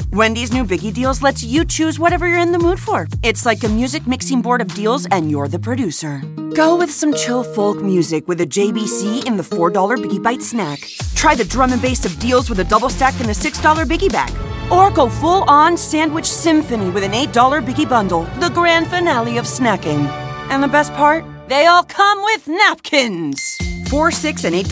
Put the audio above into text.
Wendy's new Biggie Deals lets you choose whatever you're in the mood for. It's like a music mixing board of deals, and you're the producer. Go with some chill folk music with a JBC in the $4 Biggie Bite snack. Try the drum and bass of deals with a double stack in the $6 Biggie Bag. Or go full-on sandwich symphony with an $8 Biggie Bundle, the grand finale of snacking. And the best part? They all come with napkins. $4, $6, and $8